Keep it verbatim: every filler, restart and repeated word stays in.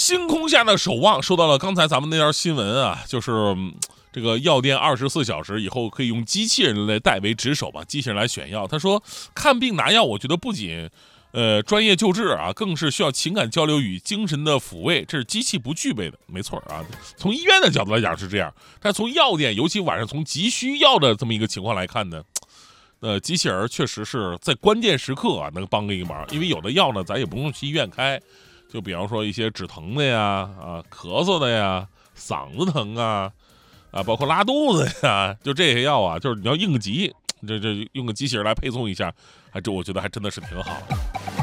星空下的守望说到了刚才咱们那条新闻啊，就是嗯这个药店二十四小时以后可以用机器人来代为值守吧，机器人来选药。他说看病拿药，我觉得不仅呃专业救治啊，更是需要情感交流与精神的抚慰，这是机器不具备的。没错啊，从医院的角度来讲是这样，但从药店，尤其晚上从急需药的这么一个情况来看呢，呃，机器人确实是在关键时刻啊能帮个一忙，因为有的药呢咱也不用去医院开，就比方说一些止疼的呀，啊咳嗽的呀，嗓子疼啊，啊包括拉肚子呀，就这些药啊，就是你要应急，这这用个机器人来配送一下，还这我觉得还真的是挺好的。